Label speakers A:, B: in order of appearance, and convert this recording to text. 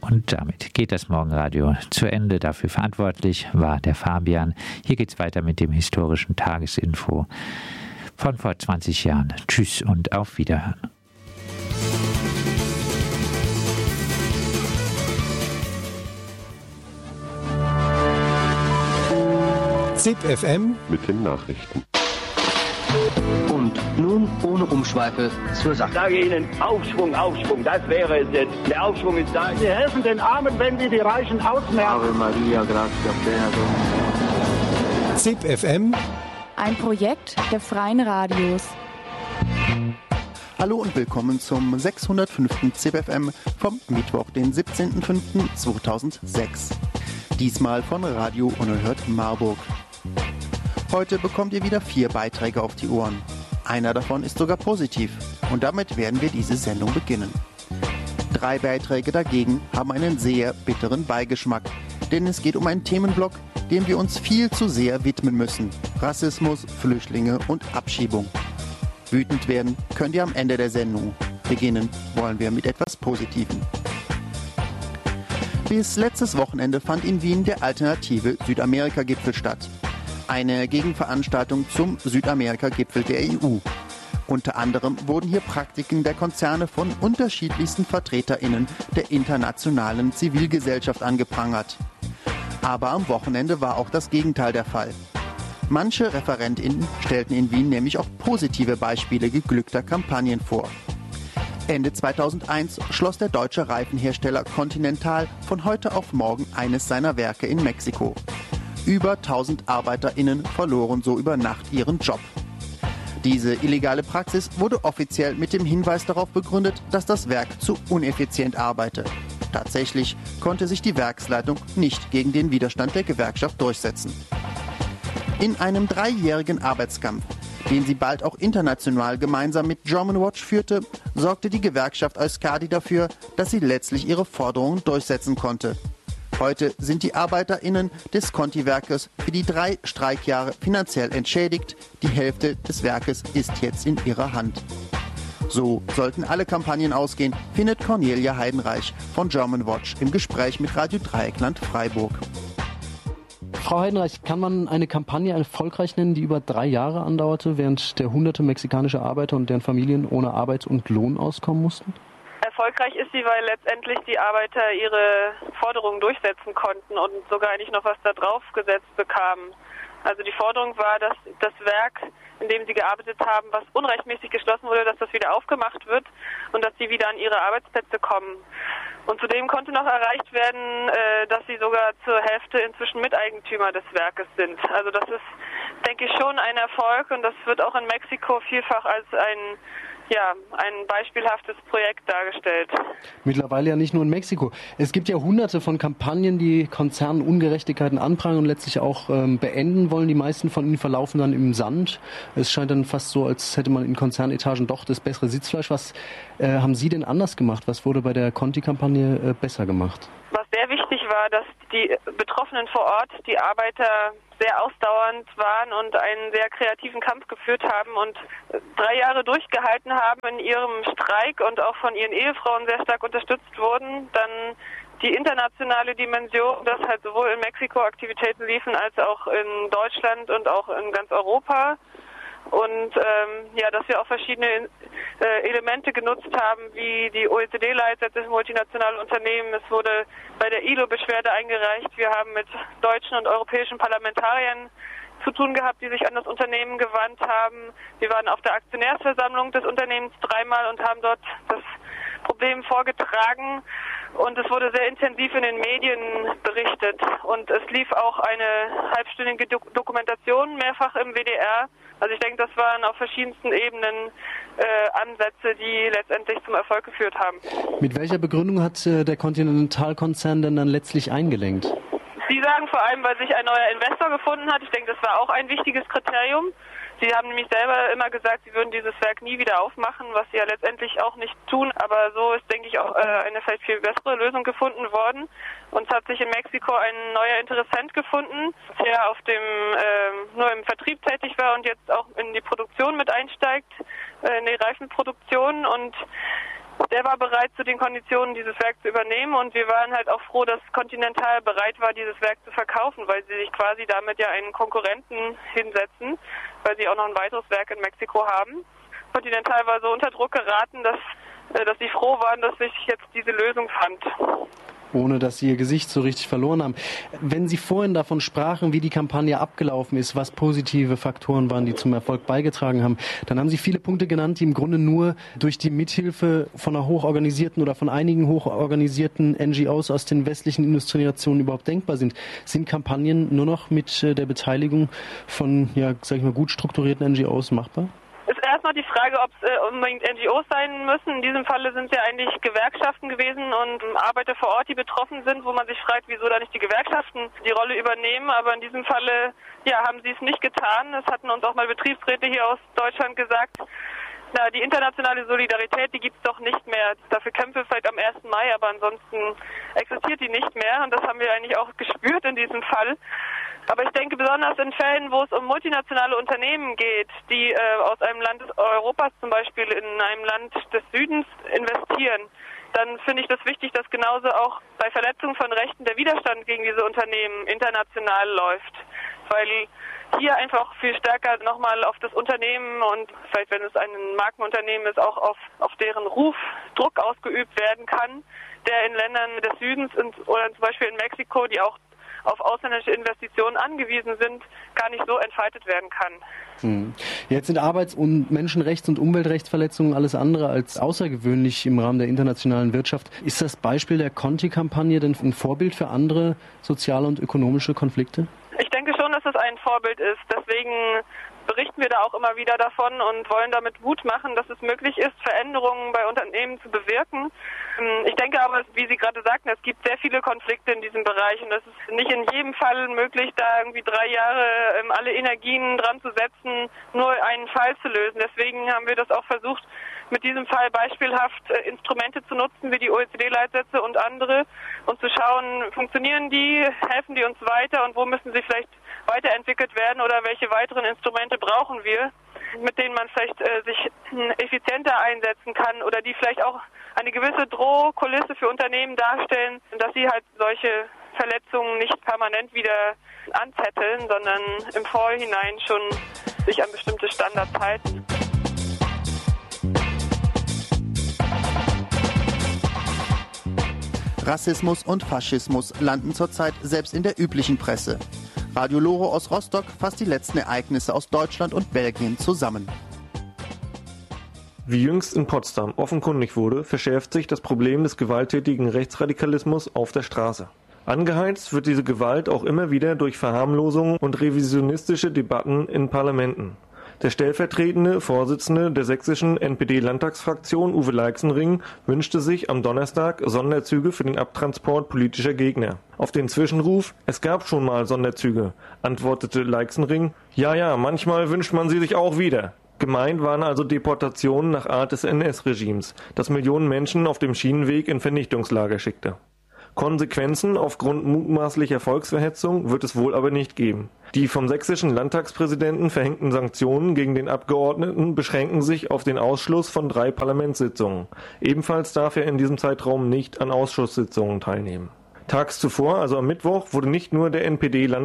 A: Und damit geht das Morgenradio zu Ende. Dafür verantwortlich war der Fabian. Hier geht's weiter mit dem historischen Tagesinfo von vor 20 Jahren. Tschüss und auf Wiederhören.
B: ZIP FM
C: mit den Nachrichten.
D: Und nun ohne Umschweife zur Sache.
E: Ich sage Ihnen, Aufschwung, Aufschwung, das wäre es jetzt. Der Aufschwung ist da.
F: Sie helfen den Armen, wenn Sie die Reichen ausmerzen.
D: Ave Maria, gratia plena.
B: ZIP FM.
G: Ein Projekt der Freien Radios.
H: Hallo und willkommen zum 605. ZIP FM vom Mittwoch, den 17.05.2006. Diesmal von Radio Unerhört Marburg. Heute bekommt ihr wieder 4 Beiträge auf die Ohren. Einer davon ist sogar positiv und damit werden wir diese Sendung beginnen. 3 Beiträge dagegen haben einen sehr bitteren Beigeschmack, denn es geht um einen Themenblock, dem wir uns viel zu sehr widmen müssen. Rassismus, Flüchtlinge und Abschiebung. Wütend werden könnt ihr am Ende der Sendung. Beginnen wollen wir mit etwas Positivem. Bis letztes Wochenende fand in Wien der alternative Südamerika-Gipfel statt. Eine Gegenveranstaltung zum Südamerika-Gipfel der EU. Unter anderem wurden hier Praktiken der Konzerne von unterschiedlichsten VertreterInnen der internationalen Zivilgesellschaft angeprangert. Aber am Wochenende war auch das Gegenteil der Fall. Manche ReferentInnen stellten in Wien nämlich auch positive Beispiele geglückter Kampagnen vor. Ende 2001 schloss der deutsche Reifenhersteller Continental von heute auf morgen eines seiner Werke in Mexiko. Über 1000 ArbeiterInnen verloren so über Nacht ihren Job. Diese illegale Praxis wurde offiziell mit dem Hinweis darauf begründet, dass das Werk zu uneffizient arbeite. Tatsächlich konnte sich die Werksleitung nicht gegen den Widerstand der Gewerkschaft durchsetzen. In einem 3-jährigen Arbeitskampf, den sie bald auch international gemeinsam mit Germanwatch führte, sorgte die Gewerkschaft Euskadi dafür, dass sie letztlich ihre Forderungen durchsetzen konnte. Heute sind die ArbeiterInnen des Conti-Werkes für die 3 Streikjahre finanziell entschädigt. Die Hälfte des Werkes ist jetzt in ihrer Hand. So sollten alle Kampagnen ausgehen, findet Cornelia Heidenreich von Germanwatch im Gespräch mit Radio Dreieckland Freiburg.
I: Frau Heidenreich, kann man eine Kampagne erfolgreich nennen, die über 3 Jahre andauerte, während der hunderte mexikanische Arbeiter und deren Familien ohne Arbeit und Lohn auskommen mussten?
J: Erfolgreich ist sie, weil letztendlich die Arbeiter ihre Forderungen durchsetzen konnten und sogar eigentlich noch was da drauf gesetzt bekamen. Also die Forderung war, dass das Werk, in dem sie gearbeitet haben, was unrechtmäßig geschlossen wurde, dass das wieder aufgemacht wird und dass sie wieder an ihre Arbeitsplätze kommen. Und zudem konnte noch erreicht werden, dass sie sogar zur Hälfte inzwischen Miteigentümer des Werkes sind. Also das ist, denke ich, schon ein Erfolg und das wird auch in Mexiko vielfach als ein beispielhaftes Projekt dargestellt.
I: Mittlerweile ja nicht nur in Mexiko. Es gibt ja hunderte von Kampagnen, die Konzernen Ungerechtigkeiten anprangern und letztlich auch beenden wollen. Die meisten von ihnen verlaufen dann im Sand. Es scheint dann fast so, als hätte man in Konzernetagen doch das bessere Sitzfleisch. Was haben Sie denn anders gemacht? Was wurde bei der Conti-Kampagne besser gemacht?
J: Was sehr wichtig war, dass die Betroffenen vor Ort, die Arbeiter, sehr ausdauernd waren und einen sehr kreativen Kampf geführt haben und 3 Jahre durchgehalten haben in ihrem Streik und auch von ihren Ehefrauen sehr stark unterstützt wurden. Dann die internationale Dimension, dass halt sowohl in Mexiko Aktivitäten liefen als auch in Deutschland und auch in ganz Europa. Und dass wir auch verschiedene Elemente genutzt haben, wie die OECD-Leitsätze für multinationale Unternehmen. Es wurde bei der ILO Beschwerde eingereicht. Wir haben mit deutschen und europäischen Parlamentariern zu tun gehabt, die sich an das Unternehmen gewandt haben. Wir waren auf der Aktionärsversammlung des Unternehmens 3-mal und haben dort das Problem vorgetragen. Und es wurde sehr intensiv in den Medien berichtet. Und es lief auch eine halbstündige Dokumentation mehrfach im WDR. Also ich denke, das waren auf verschiedensten Ebenen Ansätze, die letztendlich zum Erfolg geführt haben.
I: Mit welcher Begründung hat der Continental-Konzern denn dann letztlich eingelenkt?
J: Sie sagen vor allem, weil sich ein neuer Investor gefunden hat. Ich denke, das war auch ein wichtiges Kriterium. Sie haben nämlich selber immer gesagt, sie würden dieses Werk nie wieder aufmachen, was sie ja letztendlich auch nicht tun. Aber so ist, denke ich, auch eine vielleicht viel bessere Lösung gefunden worden. Und es hat sich in Mexiko ein neuer Interessent gefunden, der auf dem nur im Vertrieb tätig war und jetzt auch in die Produktion mit einsteigt, in die Reifenproduktion. Und Der war bereit, zu den Konditionen dieses Werk zu übernehmen und wir waren halt auch froh, dass Continental bereit war, dieses Werk zu verkaufen, weil sie sich quasi damit ja einen Konkurrenten hinsetzen, weil sie auch noch ein weiteres Werk in Mexiko haben. Continental war so unter Druck geraten, dass sie froh waren, dass sich jetzt diese Lösung fand.
I: Ohne dass sie ihr Gesicht so richtig verloren haben. Wenn Sie vorhin davon sprachen, wie die Kampagne abgelaufen ist, was positive Faktoren waren, die zum Erfolg beigetragen haben, dann haben Sie viele Punkte genannt, die im Grunde nur durch die Mithilfe von einer hochorganisierten oder von einigen hochorganisierten NGOs aus den westlichen Industrienationen überhaupt denkbar sind. Sind Kampagnen nur noch mit der Beteiligung von, gut strukturierten NGOs machbar?
J: Ist erstmal die Frage, ob es unbedingt NGOs sein müssen. In diesem Falle sind es ja eigentlich Gewerkschaften gewesen und Arbeiter vor Ort, die betroffen sind, wo man sich fragt, wieso da nicht die Gewerkschaften die Rolle übernehmen. Aber in diesem Falle, haben sie es nicht getan. Es hatten uns auch mal Betriebsräte hier aus Deutschland gesagt, die internationale Solidarität, die gibt es doch nicht mehr. Dafür kämpfen wir vielleicht am 1. Mai, aber ansonsten existiert die nicht mehr. Und das haben wir eigentlich auch gespürt in diesem Fall. Aber ich denke, besonders in Fällen, wo es um multinationale Unternehmen geht, die aus einem Land Europas zum Beispiel in einem Land des Südens investieren, dann finde ich das wichtig, dass genauso auch bei Verletzungen von Rechten der Widerstand gegen diese Unternehmen international läuft. Weil hier einfach viel stärker nochmal auf das Unternehmen und vielleicht, wenn es ein Markenunternehmen ist, auch auf deren Ruf Druck ausgeübt werden kann, der in Ländern des Südens oder zum Beispiel in Mexiko, die auch auf ausländische Investitionen angewiesen sind, gar nicht so entfaltet werden kann.
I: Jetzt sind Arbeits- und Menschenrechts- und Umweltrechtsverletzungen alles andere als außergewöhnlich im Rahmen der internationalen Wirtschaft. Ist das Beispiel der Conti-Kampagne denn ein Vorbild für andere soziale und ökonomische Konflikte?
J: Ich denke schon, dass es ein Vorbild ist. Deswegen berichten wir da auch immer wieder davon und wollen damit Mut machen, dass es möglich ist, Veränderungen bei Unternehmen zu bewirken. Ich denke aber, wie Sie gerade sagten, es gibt sehr viele Konflikte in diesem Bereich und es ist nicht in jedem Fall möglich, da irgendwie 3 Jahre alle Energien dran zu setzen, nur einen Fall zu lösen. Deswegen haben wir das auch versucht, mit diesem Fall beispielhaft Instrumente zu nutzen, wie die OECD-Leitsätze und andere, und zu schauen, funktionieren die, helfen die uns weiter und wo müssen sie vielleicht weiterentwickelt werden oder welche weiteren Instrumente brauchen wir, mit denen man vielleicht sich effizienter einsetzen kann oder die vielleicht auch eine gewisse Drohkulisse für Unternehmen darstellen, dass sie halt solche Verletzungen nicht permanent wieder anzetteln, sondern im Vorhinein schon sich an bestimmte Standards halten.
H: Rassismus und Faschismus landen zurzeit selbst in der üblichen Presse. Radio Loro aus Rostock fasst die letzten Ereignisse aus Deutschland und Belgien zusammen.
C: Wie jüngst in Potsdam offenkundig wurde, verschärft sich das Problem des gewalttätigen Rechtsradikalismus auf der Straße. Angeheizt wird diese Gewalt auch immer wieder durch Verharmlosungen und revisionistische Debatten in Parlamenten. Der stellvertretende Vorsitzende der sächsischen NPD-Landtagsfraktion, Uwe Leixenring, wünschte sich am Donnerstag Sonderzüge für den Abtransport politischer Gegner. Auf den Zwischenruf, es gab schon mal Sonderzüge, antwortete Leixenring, ja, manchmal wünscht man sie sich auch wieder. Gemeint waren also Deportationen nach Art des NS-Regimes, das Millionen Menschen auf dem Schienenweg in Vernichtungslager schickte. Konsequenzen aufgrund mutmaßlicher Volksverhetzung wird es wohl aber nicht geben. Die vom sächsischen Landtagspräsidenten verhängten Sanktionen gegen den Abgeordneten beschränken sich auf den Ausschluss von 3 Parlamentssitzungen. Ebenfalls darf er in diesem Zeitraum nicht an Ausschusssitzungen teilnehmen. Tags zuvor, also am Mittwoch, wurde nicht nur der NPD